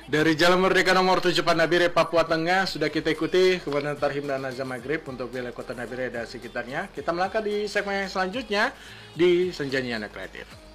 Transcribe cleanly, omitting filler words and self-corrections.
Dari Jalan Merdeka nomor 7 Nabire, Papua Tengah, sudah kita ikuti kemudian Tarhim dan Azam Maghrib untuk wilayah kota Nabire dan sekitarnya. Kita melangkah di segmen selanjutnya di Senja Nyana Kreatif.